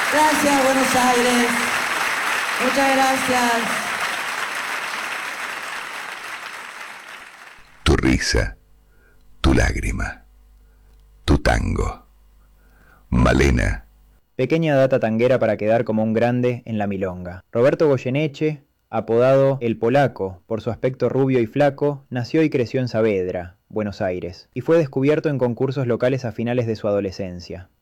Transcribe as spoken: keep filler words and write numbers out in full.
Gracias, Buenos Aires. Muchas gracias. Tu risa, tu lágrima, tu tango. Malena. Pequeña data tanguera para quedar como un grande en la milonga. Roberto Goyeneche, apodado El Polaco por su aspecto rubio y flaco, nació y creció en Saavedra, Buenos Aires, y fue descubierto en concursos locales a finales de su adolescencia.